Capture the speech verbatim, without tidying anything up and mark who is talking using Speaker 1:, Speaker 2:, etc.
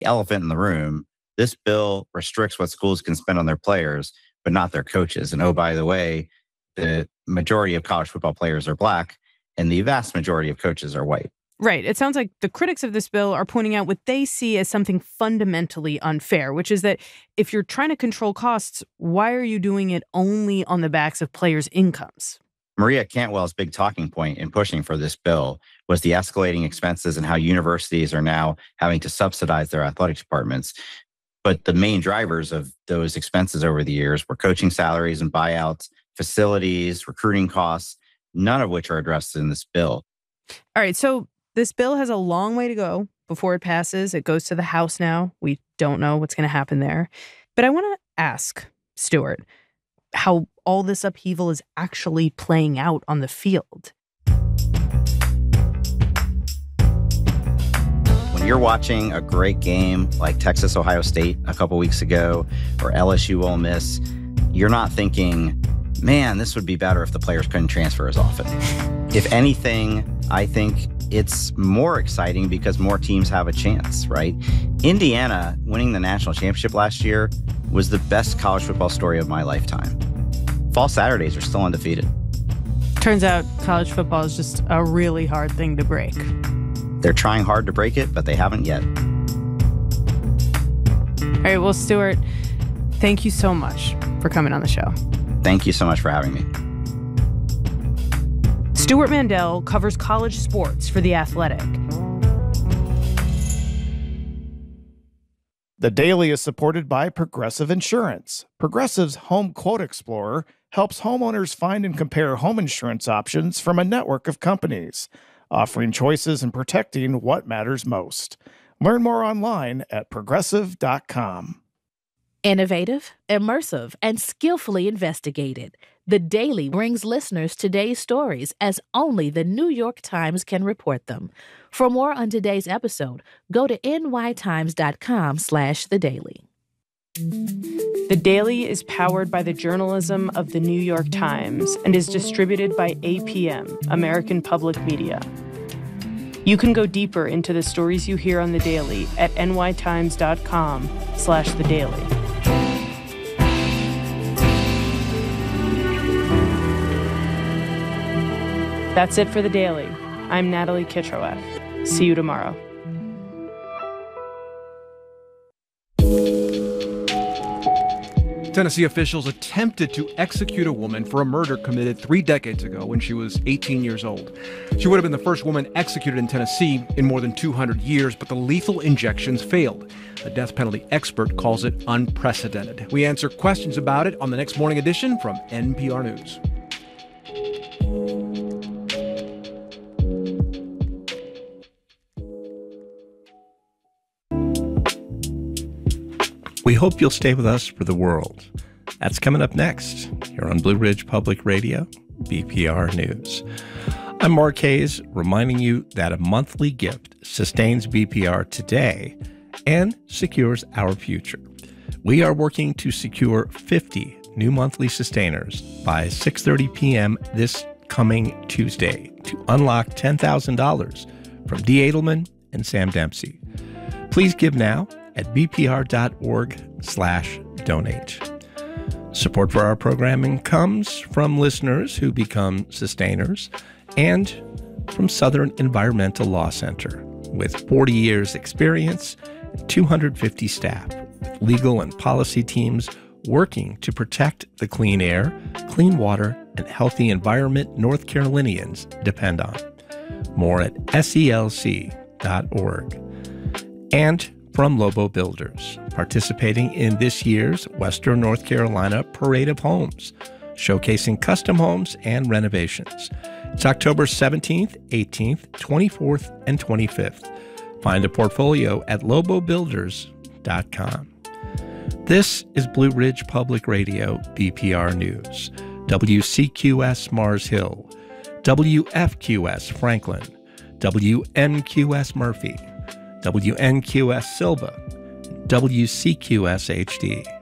Speaker 1: elephant in the room, this bill restricts what schools can spend on their players, but not their coaches. And oh, by the way, the majority of college football players are Black, and the vast majority of coaches are white.
Speaker 2: Right. It sounds like the critics of this bill are pointing out what they see as something fundamentally unfair, which is that if you're trying to control costs, why are you doing it only on the backs of players' incomes?
Speaker 1: Maria Cantwell's big talking point in pushing for this bill was the escalating expenses and how universities are now having to subsidize their athletic departments. But the main drivers of those expenses over the years were coaching salaries and buyouts, facilities, recruiting costs, none of which are addressed in this bill.
Speaker 2: All right, so this bill has a long way to go before it passes. It goes to the House now. We don't know what's going to happen there. But I want to ask Stuart how all this upheaval is actually playing out on the field.
Speaker 1: When you're watching a great game like Texas-Ohio State a couple weeks ago or L S U Ole Miss, you're not thinking, man, this would be better if the players couldn't transfer as often. If anything, I think it's more exciting because more teams have a chance, right? Indiana winning the national championship last year was the best college football story of my lifetime. Fall Saturdays are still undefeated.
Speaker 2: Turns out college football is just a really hard thing to break.
Speaker 1: They're trying hard to break it, but they haven't yet.
Speaker 2: All right, well, Stuart, thank you so much for coming on the show.
Speaker 1: Thank you so much for having me.
Speaker 2: Stuart Mandel covers college sports for The Athletic.
Speaker 3: The Daily is supported by Progressive Insurance. Progressive's Home Quote Explorer helps homeowners find and compare home insurance options from a network of companies, offering choices and protecting what matters most. Learn more online at progressive dot com.
Speaker 4: Innovative, immersive, and skillfully investigated. The Daily brings listeners today's stories as only the New York Times can report them. For more on today's episode, go to nytimes.com slash the daily.
Speaker 2: The Daily is powered by the journalism of the New York Times and is distributed by A P M, American Public Media. You can go deeper into the stories you hear on The Daily at nytimes.com slash the daily. That's it for The Daily. I'm Natalie Kitroeff. See you tomorrow.
Speaker 5: Tennessee officials attempted to execute a woman for a murder committed three decades ago when she was eighteen years old. She would have been the first woman executed in Tennessee in more than two hundred years, but the lethal injections failed. A death penalty expert calls it unprecedented. We answer questions about it on the next morning edition from N P R News.
Speaker 6: We hope you'll stay with us for The World. That's coming up next here on Blue Ridge Public Radio, B P R News. I'm Mark Hayes, reminding you that a monthly gift sustains B P R today and secures our future. We are working to secure fifty new monthly sustainers by six thirty p.m. this coming Tuesday to unlock ten thousand dollars from Dee Edelman and Sam Dempsey. Please give now at bpr.org slash donate. Support for our programming comes from listeners who become sustainers and from Southern Environmental Law Center with forty years experience and two hundred fifty staff with legal and policy teams working to protect the clean air, clean water, and healthy environment North Carolinians depend on. More at S E L C dot org. And from Lobo Builders, participating in this year's Western North Carolina Parade of Homes, showcasing custom homes and renovations. It's October seventeenth, eighteenth, twenty-fourth, and twenty-fifth. Find a portfolio at lobo builders dot com. This is Blue Ridge Public Radio, B P R News, W C Q S Mars Hill, W F Q S Franklin, W N Q S Murphy, W N Q S Silva, W C Q S H D.